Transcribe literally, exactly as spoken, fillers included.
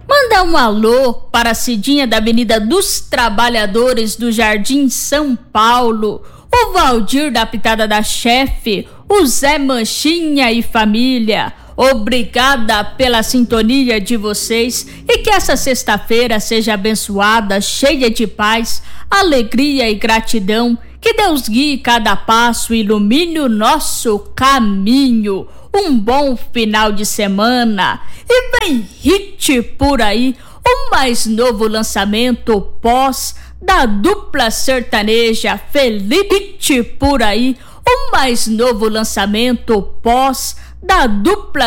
Mandar um alô para a Cidinha da Avenida dos Trabalhadores do Jardim São Paulo, o Valdir da Pitada da Chefe, o Zé Manchinha e família. Obrigada pela sintonia de vocês e que essa sexta-feira seja abençoada, cheia de paz, alegria e gratidão. Que Deus guie cada passo e ilumine o nosso caminho. Um bom final de semana. E vem hit por aí, o mais novo lançamento pós da dupla sertaneja Felipe por aí, o mais novo lançamento pós da dupla